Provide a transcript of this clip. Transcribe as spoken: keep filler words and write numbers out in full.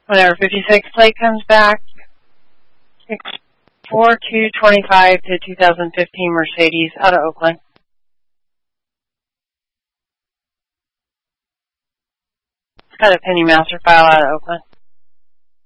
Whenever fifty-six plate comes back, six four two twenty-five to two thousand fifteen Mercedes out of Oakland. It's got a Penny Master file out of Oakland.